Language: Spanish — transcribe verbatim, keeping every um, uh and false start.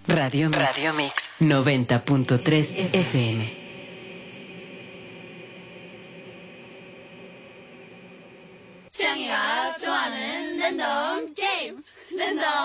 Radio Mix, Radio Mix noventa punto tres F M. 짱이가 좋아하는 랜덤 게임 랜덤